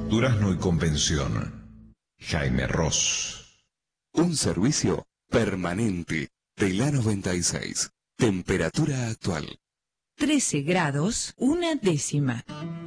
Durazno y Convención. Jaime Ross. Un servicio permanente de la 96. Temperatura actual. 13 grados, 1 décima.